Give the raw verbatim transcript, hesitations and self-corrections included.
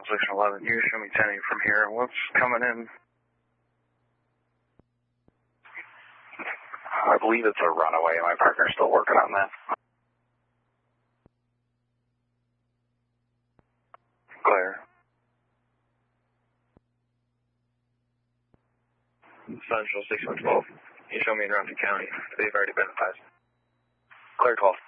six eleven. You show me ten eight from here. What's coming in? I believe it's a runaway. My partner's still working on that. Clear. Central six one twelve. You show me in Ramsey County. They've already been advised. Clear twelve.